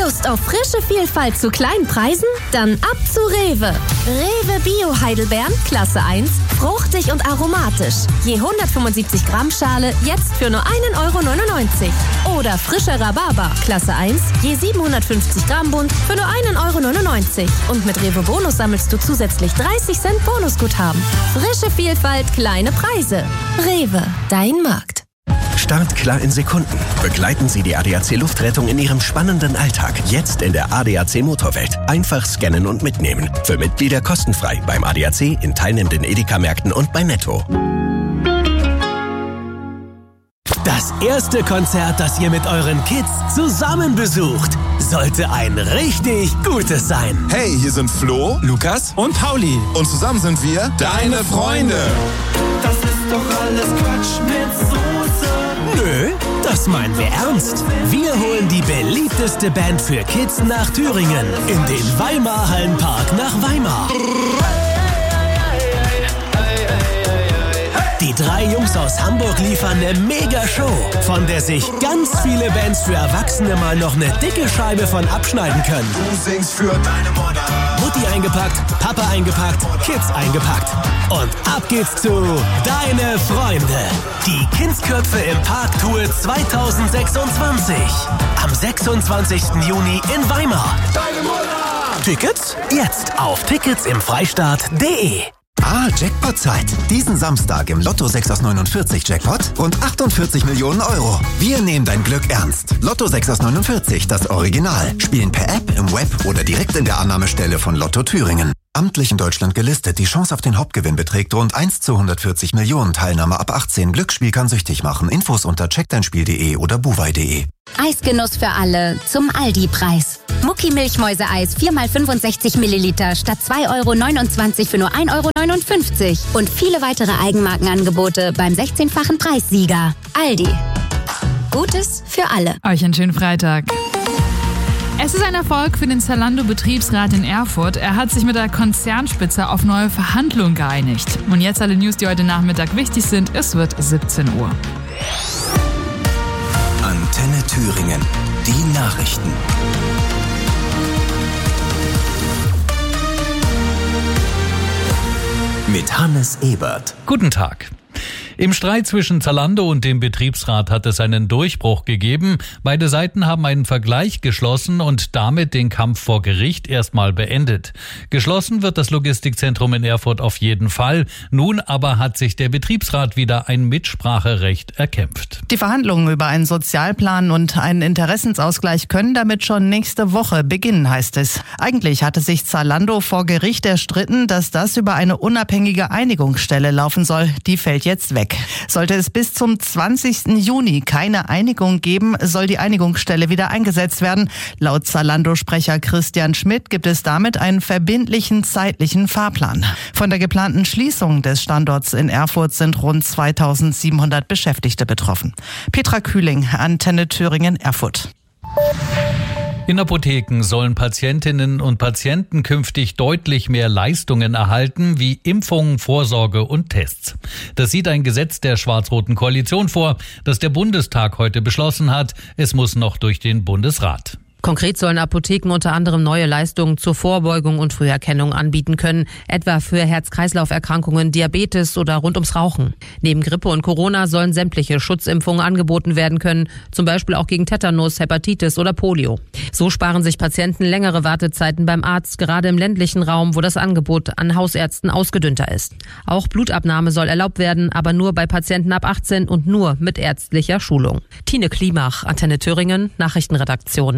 Lust auf frische Vielfalt zu kleinen Preisen? Dann ab zu Rewe. Rewe Bio Heidelbeeren, Klasse 1, fruchtig und aromatisch. Je 175 Gramm Schale, jetzt für nur 1,99 €. Oder frischer Rhabarber, Klasse 1, je 750 Gramm Bund, für nur 1,99 €. Und mit Rewe Bonus sammelst du zusätzlich 30 Cent Bonusguthaben. Frische Vielfalt, kleine Preise. Rewe, dein Markt. Startklar in Sekunden. Begleiten Sie die ADAC Luftrettung in Ihrem spannenden Alltag. Jetzt in der ADAC Motorwelt. Einfach scannen und mitnehmen. Für Mitglieder kostenfrei beim ADAC, in teilnehmenden Edeka-Märkten und bei Netto. Das erste Konzert, das ihr mit euren Kids zusammen besucht, sollte ein richtig gutes sein. Hey, hier sind Flo, Lukas Und Pauli. und zusammen sind wir deine Freunde. Das ist doch alles Quatsch mit Soße. Nö, das meinen wir ernst. Wir holen die beliebteste Band für Kids nach Thüringen. In den Weimar Hallenpark nach Weimar. Die 3 Jungs aus Hamburg liefern eine Mega-Show, von der sich ganz viele Bands für Erwachsene mal noch eine dicke Scheibe von abschneiden können. Du singst für deine Mutter. Mutti eingepackt, Papa eingepackt, Kids eingepackt. Und ab geht's zu Deine Freunde. Die Kindsköpfe im Park Tour 2026. Am 26. Juni in Weimar. Deine Mutter! Tickets? Jetzt auf ticketsimfreistaat.de. Jackpot-Zeit. Diesen Samstag im Lotto 6 aus 49 Jackpot rund 48 Millionen €. Wir nehmen dein Glück ernst. Lotto 6 aus 49, das Original. Spielen per App, im Web oder direkt in der Annahmestelle von Lotto Thüringen. Amtlich in Deutschland gelistet. Die Chance auf den Hauptgewinn beträgt rund 1 zu 140 Millionen. Teilnahme ab 18. Glücksspiel kann süchtig machen. Infos unter checkdeinspiel.de oder buwei.de. Eisgenuss für alle zum Aldi-Preis. Mucki-Milchmäuse-Eis 4x65 Milliliter statt 2,29 € für nur 1,59 € und viele weitere Eigenmarkenangebote beim 16-fachen Preissieger. Aldi. Gutes für alle. Euch einen schönen Freitag. Es ist ein Erfolg für den Zalando-Betriebsrat in Erfurt. Er hat sich mit der Konzernspitze auf neue Verhandlungen geeinigt. Und jetzt alle News, die heute Nachmittag wichtig sind. Es wird 17 Uhr. Antenne Thüringen. Die Nachrichten. Mit Hannes Ebert. Guten Tag. Im Streit zwischen Zalando und dem Betriebsrat hat es einen Durchbruch gegeben. Beide Seiten haben einen Vergleich geschlossen und damit den Kampf vor Gericht erstmal beendet. Geschlossen wird das Logistikzentrum in Erfurt auf jeden Fall. Nun aber hat sich der Betriebsrat wieder ein Mitspracherecht erkämpft. Die Verhandlungen über einen Sozialplan und einen Interessensausgleich können damit schon nächste Woche beginnen, heißt es. Eigentlich hatte sich Zalando vor Gericht erstritten, dass das über eine unabhängige Einigungsstelle laufen soll. Die fällt jetzt weg. Sollte es bis zum 20. Juni keine Einigung geben, soll die Einigungsstelle wieder eingesetzt werden. Laut Zalando-Sprecher Christian Schmidt gibt es damit einen verbindlichen zeitlichen Fahrplan. Von der geplanten Schließung des Standorts in Erfurt sind rund 2700 Beschäftigte betroffen. Petra Kühling, Antenne Thüringen, Erfurt. In Apotheken sollen Patientinnen und Patienten künftig deutlich mehr Leistungen erhalten, wie Impfungen, Vorsorge und Tests. Das sieht ein Gesetz der schwarz-roten Koalition vor, das der Bundestag heute beschlossen hat. Es muss noch durch den Bundesrat. Konkret sollen Apotheken unter anderem neue Leistungen zur Vorbeugung und Früherkennung anbieten können, etwa für Herz-Kreislauf-Erkrankungen, Diabetes oder rund ums Rauchen. Neben Grippe und Corona sollen sämtliche Schutzimpfungen angeboten werden können, zum Beispiel auch gegen Tetanus, Hepatitis oder Polio. So sparen sich Patienten längere Wartezeiten beim Arzt, gerade im ländlichen Raum, wo das Angebot an Hausärzten ausgedünnter ist. Auch Blutabnahme soll erlaubt werden, aber nur bei Patienten ab 18 und nur mit ärztlicher Schulung. Tine Klimach, Antenne Thüringen, Nachrichtenredaktion.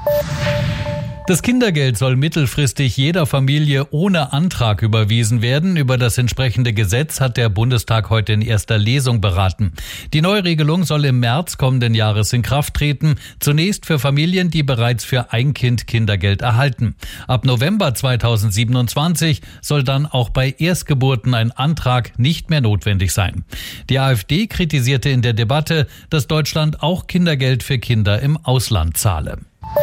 Das Kindergeld soll mittelfristig jeder Familie ohne Antrag überwiesen werden. Über das entsprechende Gesetz hat der Bundestag heute in erster Lesung beraten. Die Neuregelung soll im März kommenden Jahres in Kraft treten. Zunächst für Familien, die bereits für ein Kind Kindergeld erhalten. Ab November 2027 soll dann auch bei Erstgeburten ein Antrag nicht mehr notwendig sein. Die AfD kritisierte in der Debatte, dass Deutschland auch Kindergeld für Kinder im Ausland zahle.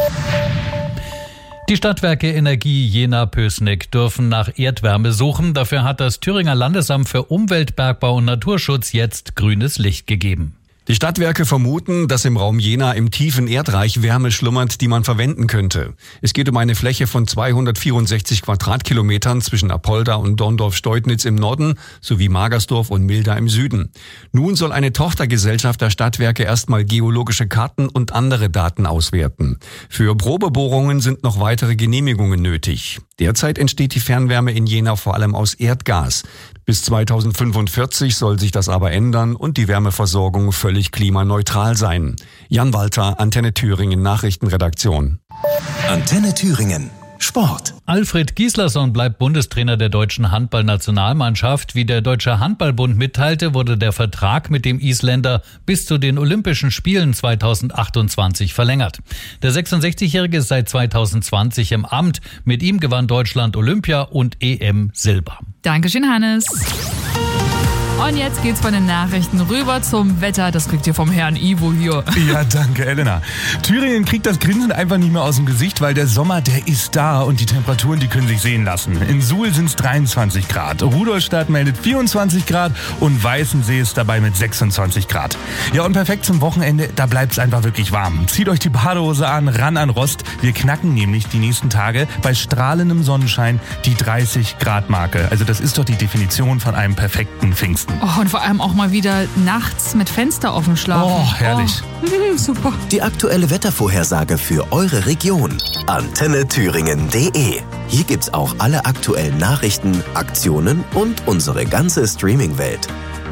Die Stadtwerke Energie Jena-Pößneck dürfen nach Erdwärme suchen. Dafür hat das Thüringer Landesamt für Umwelt, Bergbau und Naturschutz jetzt grünes Licht gegeben. Die Stadtwerke vermuten, dass im Raum Jena im tiefen Erdreich Wärme schlummert, die man verwenden könnte. Es geht um eine Fläche von 264 Quadratkilometern zwischen Apolda und Dorndorf-Steutnitz im Norden sowie Magersdorf und Milda im Süden. Nun soll eine Tochtergesellschaft der Stadtwerke erstmal geologische Karten und andere Daten auswerten. Für Probebohrungen sind noch weitere Genehmigungen nötig. Derzeit entsteht die Fernwärme in Jena vor allem aus Erdgas. Bis 2045 soll sich das aber ändern und die Wärmeversorgung völlig klimaneutral sein. Jan Walter, Antenne Thüringen Nachrichtenredaktion. Antenne Thüringen. Sport. Alfred Gislason bleibt Bundestrainer der deutschen Handballnationalmannschaft. Wie der Deutsche Handballbund mitteilte, wurde der Vertrag mit dem Isländer bis zu den Olympischen Spielen 2028 verlängert. Der 66-Jährige ist seit 2020 im Amt. Mit ihm gewann Deutschland Olympia und EM Silber. Dankeschön, Hannes. Und jetzt geht's von den Nachrichten rüber zum Wetter. Das kriegt ihr vom Herrn Ivo hier. Ja, danke, Elena. Thüringen kriegt das Grinsen einfach nicht mehr aus dem Gesicht, weil der Sommer, der ist da und die Temperaturen, die können sich sehen lassen. In Suhl sind's 23 Grad, Rudolstadt meldet 24 Grad und Weißensee ist dabei mit 26 Grad. Ja, und perfekt zum Wochenende, da bleibt's einfach wirklich warm. Zieht euch die Badehose an, ran an Rost. Wir knacken nämlich die nächsten Tage bei strahlendem Sonnenschein die 30 Grad Marke. Also das ist doch die Definition von einem perfekten Pfingsten. Oh, und vor allem auch mal wieder nachts mit Fenster offen schlafen. Oh, herrlich. Oh, super. Die aktuelle Wettervorhersage für eure Region. AntenneThüringen.de. Hier gibt's auch alle aktuellen Nachrichten, Aktionen und unsere ganze Streaming-Welt.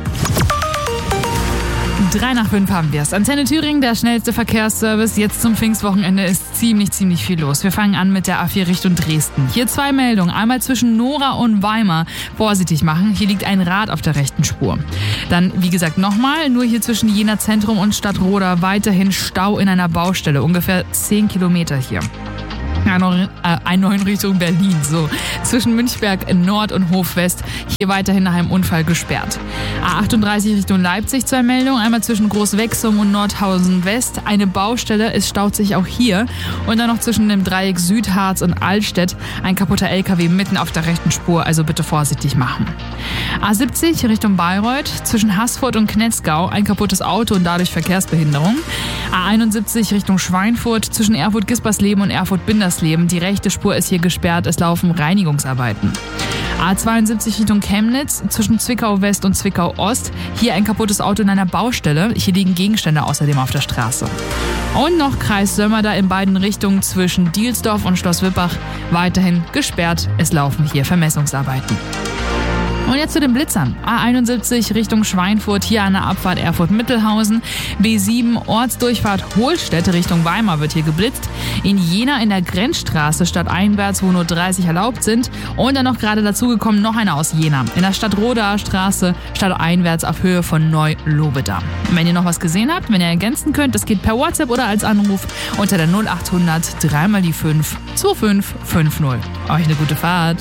3 nach 5 haben wir es. Antenne Thüringen, der schnellste Verkehrsservice. Jetzt zum Pfingstwochenende ist ziemlich viel los. Wir fangen an mit der A4 Richtung Dresden. Hier 2 Meldungen. Einmal zwischen Nora und Weimar. Vorsichtig machen. Hier liegt ein Rad auf der rechten Spur. Dann, wie gesagt, nochmal. Nur hier zwischen Jena Zentrum und Stadtroda weiterhin Stau in einer Baustelle. Ungefähr 10 Kilometer hier. Eine in Richtung Berlin, so. Zwischen Münchberg Nord und Hof West, hier weiterhin nach einem Unfall gesperrt. A38 Richtung Leipzig 2 Meldungen, einmal zwischen Großwechsum und Nordhausen West. Eine Baustelle, es staut sich auch hier. Und dann noch zwischen dem Dreieck Südharz und Altstedt ein kaputter LKW mitten auf der rechten Spur, also bitte vorsichtig machen. A70 Richtung Bayreuth, zwischen Haßfurt und Knetzgau ein kaputtes Auto und Verkehrsbehinderung. A71 Richtung Schweinfurt, zwischen Erfurt-Gispersleben und Erfurt-Bindersleben. Die rechte Spur ist hier gesperrt, es laufen Reinigungsarbeiten. A72 Richtung Chemnitz, zwischen Zwickau West und Zwickau Ost. Hier ein kaputtes Auto in einer Baustelle. Hier liegen Gegenstände außerdem auf der Straße. Und noch Kreis Sömmerda in beiden Richtungen zwischen Dielsdorf und Schloss Wippach. Weiterhin gesperrt, es laufen hier Vermessungsarbeiten. Und jetzt zu den Blitzern. A71 Richtung Schweinfurt, hier an der Abfahrt Erfurt-Mittelhausen. B7 Ortsdurchfahrt Hohlstedt Richtung Weimar wird hier geblitzt. In Jena in der Grenzstraße stadteinwärts, wo nur 30 erlaubt sind. Und dann noch gerade dazugekommen noch einer aus Jena. In der Stadtrodaer Straße stadteinwärts auf Höhe von Neu-Lobeda. Wenn ihr noch was gesehen habt, wenn ihr ergänzen könnt, das geht per WhatsApp oder als Anruf unter der 0800 3 mal die 5 2550. Euch eine gute Fahrt.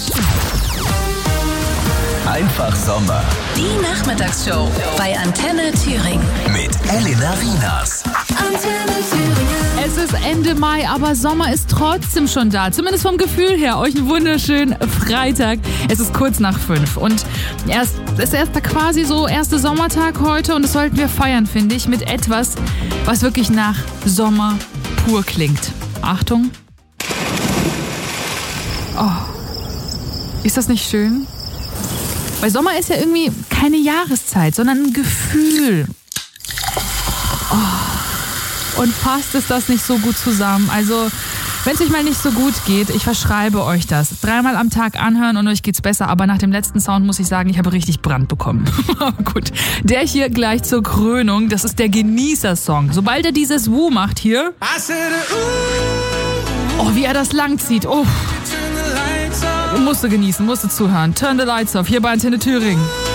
Einfach Sommer. Die Nachmittagsshow bei Antenne Thüringen. Mit Elena Wieners. Antenne Thüringen. Es ist Ende Mai, aber Sommer ist trotzdem schon da. Zumindest vom Gefühl her. Euch einen wunderschönen Freitag. Es ist kurz nach 5 und es ist quasi so erster Sommertag heute und das sollten wir feiern, finde ich, mit etwas, was wirklich nach Sommer pur klingt. Achtung. Oh. Ist das nicht schön? Weil Sommer ist ja irgendwie keine Jahreszeit, sondern ein Gefühl. Oh. Und fast ist das nicht so gut zusammen. Also, wenn es euch mal nicht so gut geht, ich verschreibe euch das. 3-mal am Tag anhören und euch geht's besser. Aber nach dem letzten Sound muss ich sagen, ich habe richtig Brand bekommen. Aber gut, der hier gleich zur Krönung, das ist der Genießer-Song. Sobald er dieses Woo macht hier... Oh, wie er das langzieht. Oh. Musste genießen, musste zuhören. Turn the lights off, hier bei Antenne Thüringen.